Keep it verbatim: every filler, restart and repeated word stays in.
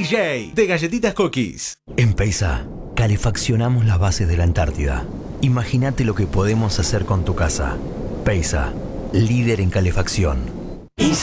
J de Galletitas Cookies. En Peisa, calefaccionamos las bases de la Antártida. Imagínate lo que podemos hacer con tu casa. Peisa, líder en calefacción.